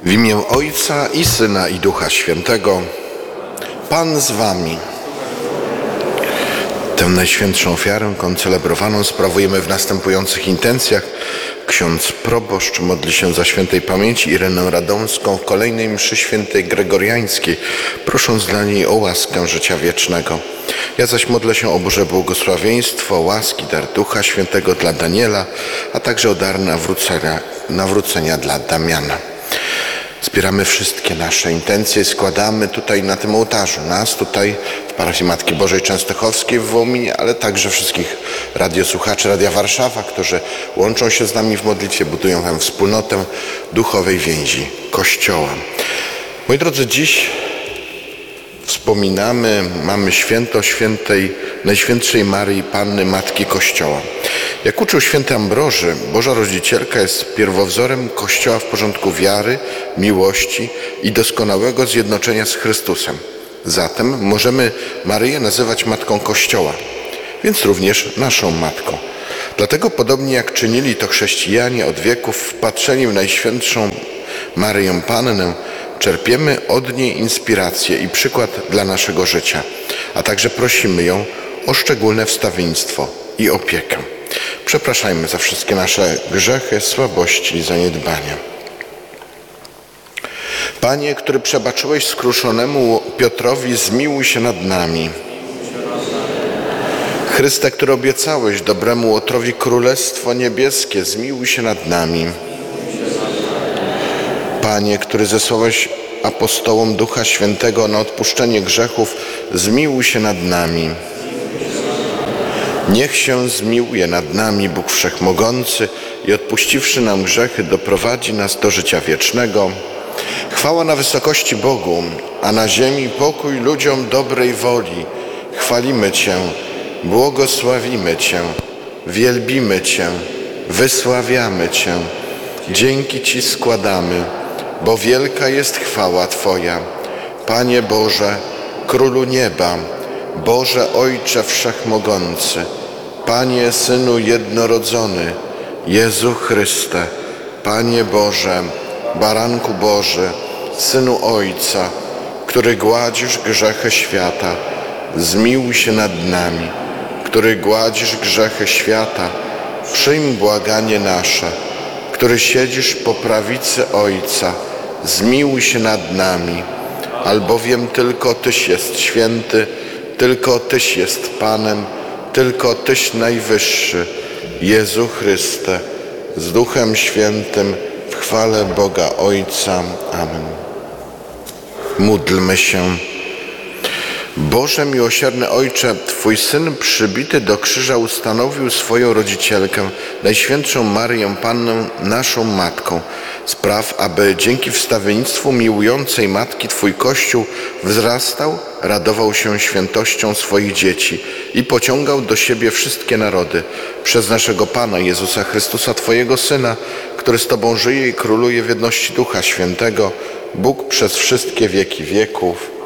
W imię Ojca i Syna i Ducha Świętego. Pan z wami. Tę najświętszą ofiarę koncelebrowaną sprawujemy w następujących intencjach. Ksiądz proboszcz modli się za świętej pamięci Irenę Radomską w kolejnej mszy świętej gregoriańskiej, prosząc dla niej o łaskę życia wiecznego. Ja zaś modlę się o Boże błogosławieństwo, łaski, dar Ducha Świętego dla Daniela, a także o dar nawrócenia dla Damiana. Zbieramy wszystkie nasze intencje i składamy tutaj na tym ołtarzu. Nas tutaj w parafii Matki Bożej Częstochowskiej w Wołominie, ale także wszystkich radiosłuchaczy Radia Warszawa, którzy łączą się z nami w modlitwie, budują tę wspólnotę duchowej więzi Kościoła. Moi drodzy, dziś mamy święto Najświętszej Maryi Panny, Matki Kościoła. Jak uczył święty Ambroży, Boża Rodzicielka jest pierwowzorem Kościoła w porządku wiary, miłości i doskonałego zjednoczenia z Chrystusem. Zatem możemy Maryję nazywać Matką Kościoła, więc również naszą Matką. Dlatego podobnie jak czynili to chrześcijanie od wieków, wpatrzeni w Najświętszą Maryję Pannę, czerpiemy od niej inspirację i przykład dla naszego życia, a także prosimy ją o szczególne wstawiennictwo i opiekę. Przepraszajmy za wszystkie nasze grzechy, słabości i zaniedbania. Panie, który przebaczyłeś skruszonemu Piotrowi, zmiłuj się nad nami. Chryste, który obiecałeś dobremu Łotrowi Królestwo Niebieskie, zmiłuj się nad nami. Panie, który zesłałeś apostołom Ducha Świętego na odpuszczenie grzechów, zmiłuj się nad nami. Niech się zmiłuje nad nami Bóg Wszechmogący i odpuściwszy nam grzechy, doprowadzi nas do życia wiecznego. Chwała na wysokości Bogu, a na ziemi pokój ludziom dobrej woli. Chwalimy Cię, błogosławimy Cię, wielbimy Cię, wysławiamy Cię. Dzięki Ci składamy, bo wielka jest chwała Twoja. Panie Boże, Królu Nieba, Boże Ojcze Wszechmogący, Panie Synu Jednorodzony, Jezu Chryste, Panie Boże, Baranku Boży, Synu Ojca, który gładzisz grzechy świata, zmiłuj się nad nami. Który gładzisz grzechy świata, przyjm błaganie nasze. Który siedzisz po prawicy Ojca, zmiłuj się nad nami, albowiem tylko Tyś jest święty, tylko Tyś jest Panem, tylko Tyś najwyższy, Jezu Chryste, z Duchem Świętym, w chwale Boga Ojca. Amen. Módlmy się. Boże miłosierny Ojcze, Twój Syn przybity do krzyża ustanowił swoją rodzicielkę, Najświętszą Maryję Pannę, naszą Matką. Spraw, aby dzięki wstawiennictwu miłującej Matki Twój Kościół wzrastał, radował się świętością swoich dzieci i pociągał do siebie wszystkie narody. Przez naszego Pana Jezusa Chrystusa, Twojego Syna, który z Tobą żyje i króluje w jedności Ducha Świętego, Bóg przez wszystkie wieki wieków.